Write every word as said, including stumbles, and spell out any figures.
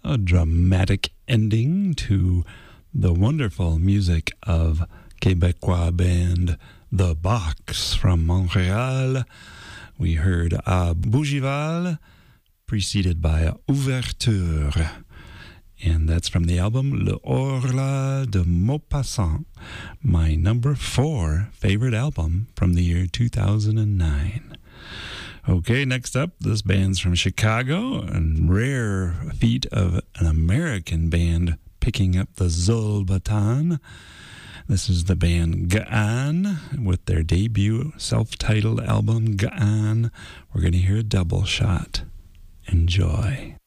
a dramatic ending to the wonderful music of Québécois band The Box from Montreal. We heard A Bougival, preceded by Ouverture. And that's from the album Le Horla de Maupassant, my number four favorite album from the year two thousand nine. Okay, next up, this band's from Chicago, a rare feat of an American band picking up the Zol baton. This is the band Ga'an with their debut self-titled album Ga'an. We're going to hear a double shot. Enjoy.